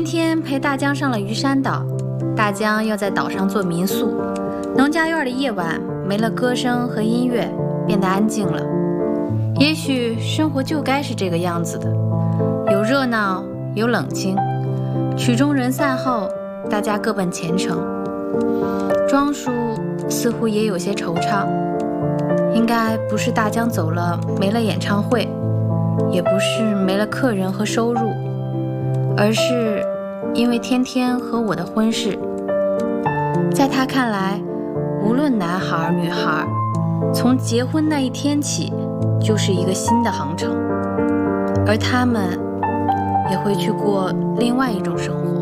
天陪大江上了鱼山岛，大江要在岛上做民宿。农家院的夜晚没了歌声和音乐，变得安静了。也许生活就该是这个样子的，有热闹，有冷清。曲终人散后，大家各奔前程。庄叔似乎也有些惆怅，应该不是大江走了没了演唱会，也不是没了客人和收入，而是因为天天和我的婚事。在他看来，无论男孩女孩，从结婚那一天起就是一个新的航程，而他们也会去过另外一种生活。